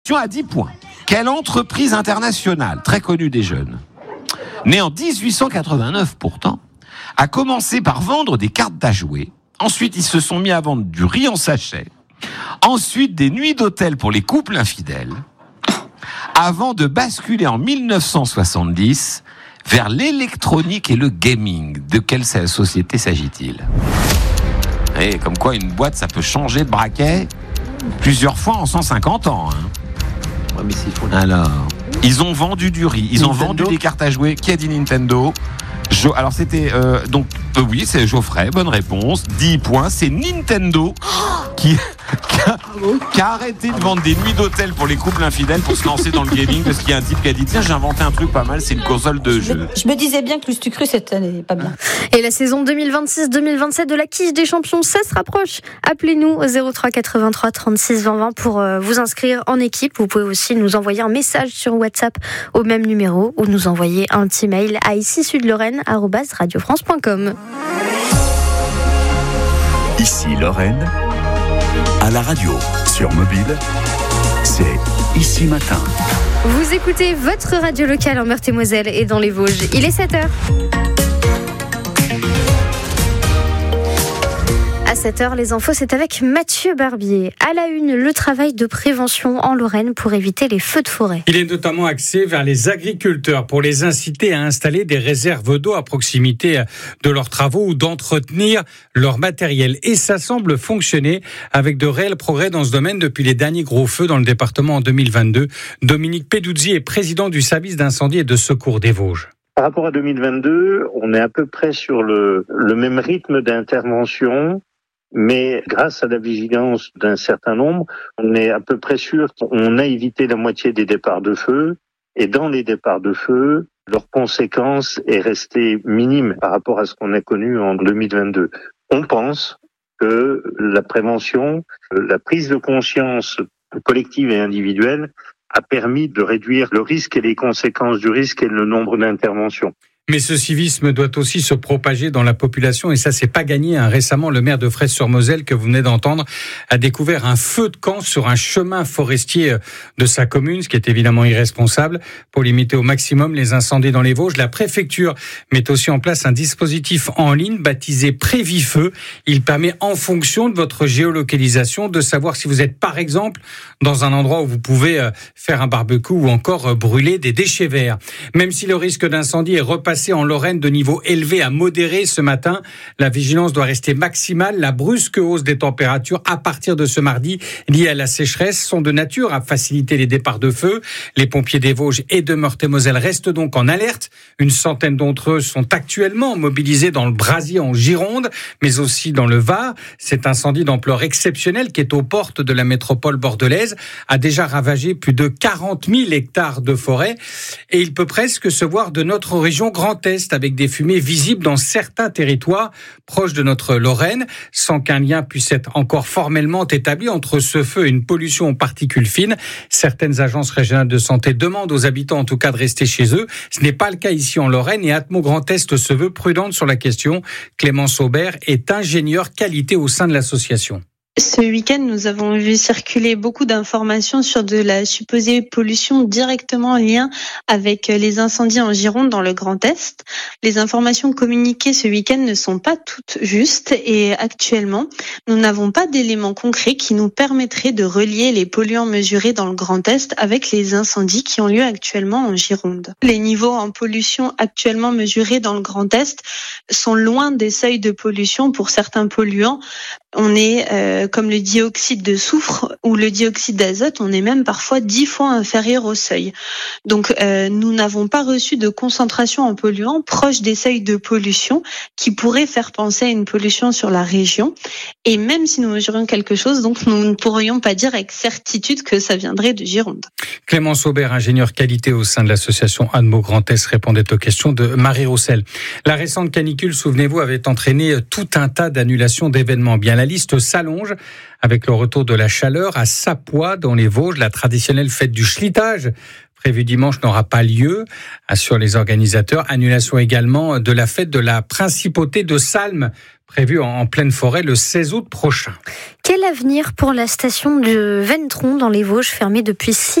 À 10 points. Quelle entreprise internationale, très connue des jeunes, née en 1889 pourtant, a commencé par vendre des cartes à jouer. Ensuite, ils se sont mis à vendre du riz en sachet. Ensuite, des nuits d'hôtel pour les couples infidèles. Avant de basculer en 1970 vers l'électronique et le gaming. De quelle société s'agit-il ? Et comme quoi, une boîte, ça peut changer de braquet plusieurs fois en 150 ans. Ouais, mais alors, ils ont vendu du riz, ils ont vendu des cartes à jouer. Qui a dit Nintendo ? Alors c'était oui, c'est Geoffrey, bonne réponse. 10 points, c'est Nintendo qui a arrêté de vendre des nuits d'hôtel pour les couples infidèles pour se lancer dans le gaming, parce qu'il y a un type qui a dit tiens, j'ai inventé un truc pas mal, c'est une console de jeu. Je me disais bien que Lustucru cette année pas bien. Et la saison 2026-2027 de la quiche des champions, ça se rapproche. Appelez-nous au 03 83 36 20 20 pour vous inscrire en équipe. Vous pouvez aussi nous envoyer un message sur WhatsApp au même numéro ou nous envoyer un petit mail à ici-sud-lorraine@radiofrance.com. Ici Lorraine, à la radio, sur mobile, c'est Ici Matin. Vous écoutez votre radio locale en Meurthe-et-Moselle et dans les Vosges. Il est 7h. À 7h, les infos, c'est avec Mathieu Barbier. À la une, le travail de prévention en Lorraine pour éviter les feux de forêt. Il est notamment axé vers les agriculteurs pour les inciter à installer des réserves d'eau à proximité de leurs travaux ou d'entretenir leur matériel. Et ça semble fonctionner avec de réels progrès dans ce domaine depuis les derniers gros feux dans le département en 2022. Dominique Peduzzi est président du service d'incendie et de secours des Vosges. Par rapport à 2022, on est à peu près sur le même rythme d'intervention. Mais grâce à la vigilance d'un certain nombre, on est à peu près sûr qu'on a évité la moitié des départs de feu. Et dans les départs de feu, leur conséquence est restée minime par rapport à ce qu'on a connu en 2022. On pense que la prévention, la prise de conscience collective et individuelle a permis de réduire le risque et les conséquences du risque et le nombre d'interventions. Mais ce civisme doit aussi se propager dans la population et ça, c'est pas gagné. Récemment, le maire de Fraisse-sur-Moselle, que vous venez d'entendre, a découvert un feu de camp sur un chemin forestier de sa commune, ce qui est évidemment irresponsable. Pour limiter au maximum les incendies dans les Vosges, la préfecture met aussi en place un dispositif en ligne baptisé Prévifeu. Il permet, en fonction de votre géolocalisation, de savoir si vous êtes, par exemple, dans un endroit où vous pouvez faire un barbecue ou encore brûler des déchets verts. Même si le risque d'incendie est repassé en Lorraine de niveau élevé à modéré ce matin, la vigilance doit rester maximale. La brusque hausse des températures à partir de ce mardi liée à la sécheresse sont de nature à faciliter les départs de feu. Les pompiers des Vosges et de Meurthe-et-Moselle restent donc en alerte. Une centaine d'entre eux sont actuellement mobilisés dans le Brasier en Gironde, mais aussi dans le Var. Cet incendie d'ampleur exceptionnelle qui est aux portes de la métropole bordelaise a déjà ravagé plus de 40 000 hectares de forêt et il peut presque se voir de notre région Grand Est avec des fumées visibles dans certains territoires proches de notre Lorraine, sans qu'un lien puisse être encore formellement établi entre ce feu et une pollution aux particules fines. Certaines agences régionales de santé demandent aux habitants en tout cas de rester chez eux. Ce n'est pas le cas ici en Lorraine et Atmo Grand Est se veut prudente sur la question. Clémence Aubert est ingénieure qualité au sein de l'association. Ce week-end, nous avons vu circuler beaucoup d'informations sur de la supposée pollution directement en lien avec les incendies en Gironde dans le Grand Est. Les informations communiquées ce week-end ne sont pas toutes justes et actuellement, nous n'avons pas d'éléments concrets qui nous permettraient de relier les polluants mesurés dans le Grand Est avec les incendies qui ont lieu actuellement en Gironde. Les niveaux en pollution actuellement mesurés dans le Grand Est sont loin des seuils de pollution pour certains polluants. On est comme le dioxyde de soufre ou le dioxyde d'azote, on est même parfois 10 fois inférieur au seuil. Donc nous n'avons pas reçu de concentration en polluants proche des seuils de pollution qui pourraient faire penser à une pollution sur la région. Et même si nous mesurions quelque chose, donc nous ne pourrions pas dire avec certitude que ça viendrait de Gironde. Clémence Aubert, ingénieure qualité au sein de l'association Admo Grand Est, répondait aux questions de Marie Roussel. La récente canicule, souvenez-vous, avait entraîné tout un tas d'annulations d'événements. Bien, la liste s'allonge avec le retour de la chaleur à Sapois dans les Vosges, la traditionnelle fête du schlitage prévue dimanche n'aura pas lieu, assurent les organisateurs. Annulation également de la fête de la principauté de Salmes, prévue en pleine forêt le 16 août prochain. Quel avenir pour la station de Ventron dans les Vosges, fermée depuis 6